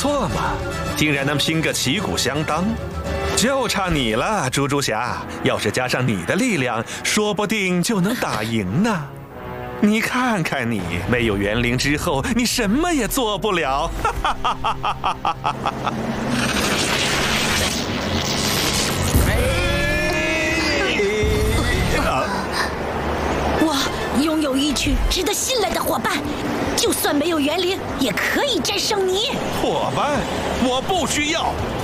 错嘛，竟然能拼个旗鼓相当，就差你了，猪猪侠。要是加上你的力量，说不定就能打赢呢。你看看你，没有元灵之后，你什么也做不了。 我拥有一群值得信赖的伙伴，就算没有元灵，也可以战胜你。 伙伴，我不需要，